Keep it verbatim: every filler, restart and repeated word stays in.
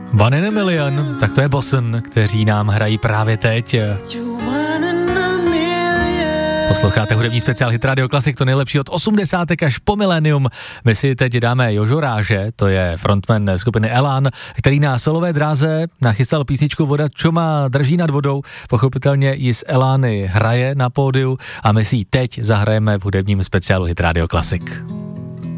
One in a Million, tak to je Boston, kteří nám hrají právě teď. Posloucháte hudební speciál Hit Radio Classic, to nejlepší od osmdesátek až po milénium. My si teď dáme Jožo Ráže, to je frontman skupiny Elan, který na solové dráze nachystal písničku Voda, čo má drží nad vodou. Pochopitelně ji z Elány hraje na pódiu a my si ji teď zahrajeme v hudebním speciálu Hit Radio Classic.